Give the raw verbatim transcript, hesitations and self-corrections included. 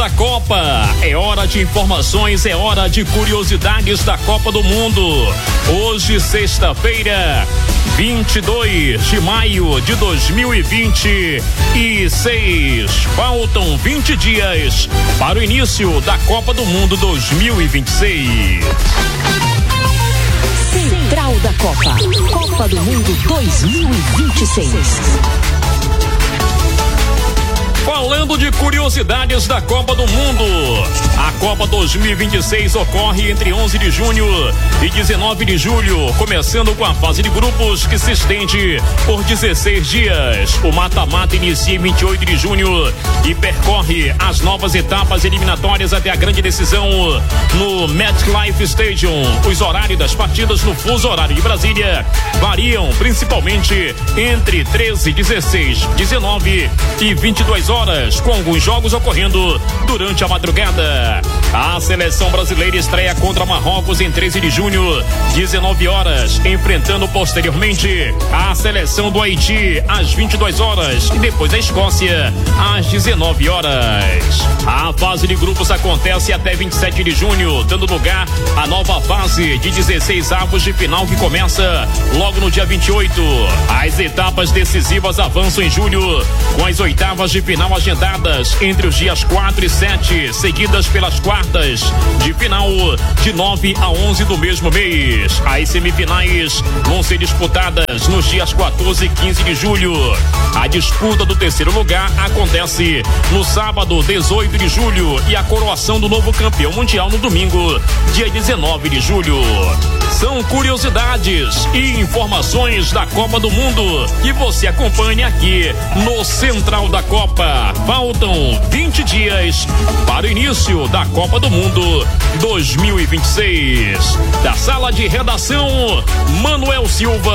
da Copa. É hora de informações, é hora de curiosidades da Copa do Mundo. Hoje, sexta-feira, vinte e dois de maio de dois mil e vinte e seis. Faltam vinte dias para o início da Copa do Mundo dois mil e vinte e seis. Central da Copa. Copa do Mundo dois mil e vinte e seis. Falando de curiosidades da Copa do Mundo, a Copa dois mil e vinte e seis ocorre entre onze de junho e dezenove de julho, começando com a fase de grupos que se estende por dezesseis dias. O mata-mata inicia em vinte e oito de junho e percorre as novas etapas eliminatórias até a grande decisão no MetLife Stadium. Os horários das partidas no fuso horário de Brasília variam principalmente entre treze, dezesseis, dezenove e vinte e duas horas, com alguns jogos ocorrendo durante a madrugada. A seleção brasileira estreia contra Marrocos em treze de junho, dezenove horas, enfrentando posteriormente a seleção do Haiti às vinte e duas horas e depois a Escócia às dezenove horas. A fase de grupos acontece até vinte e sete de junho, dando lugar à nova fase de dezesseis avos de final que começa logo no dia vinte e oito. As etapas decisivas avançam em julho, com as oitavas de final agendadas entre os dias quatro e sete, seguidas pelas quartas de final de nove a onze do mesmo mês. As semifinais vão ser disputadas nos dias quatorze e quinze de julho. A disputa do terceiro lugar acontece no sábado, dezoito de julho, e a coroação do novo campeão mundial no domingo, dia dezenove de julho. São curiosidades e informações da Copa do Mundo que você acompanha aqui no Central da Copa. Faltam vinte dias para o início da Copa do Mundo dois mil e vinte e seis. Da sala de redação, Manuel Silva.